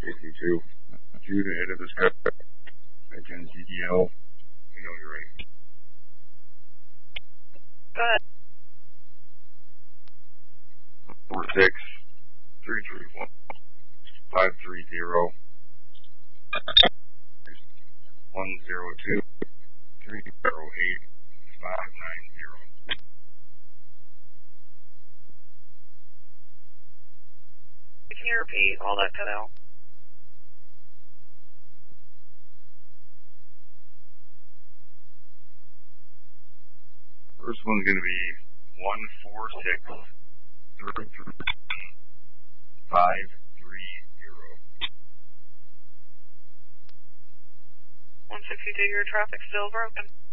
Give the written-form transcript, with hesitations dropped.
162. Jude ahead of this guy. Again, GDL. You know you're right. Go ahead. 46 331 530 102 308 590. Can you repeat all that cut out? First one's going to be 146 330 530. 162, your traffic's still broken.